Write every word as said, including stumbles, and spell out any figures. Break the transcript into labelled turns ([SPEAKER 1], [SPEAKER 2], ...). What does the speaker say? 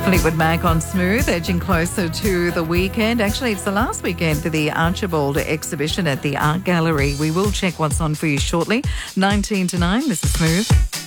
[SPEAKER 1] Fleetwood Mac on Smooth, edging closer to the weekend. Actually, it's the last weekend for the Archibald exhibition at the Art Gallery. We will check what's on for you shortly. nineteen to nine, this is Smooth.